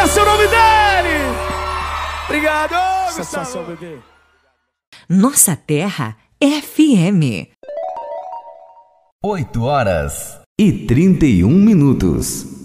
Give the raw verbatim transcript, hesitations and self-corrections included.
Esse é o nome dele! Obrigado, Satisfação, bebê. Nossa Terra F M. oito horas e trinta e um minutos.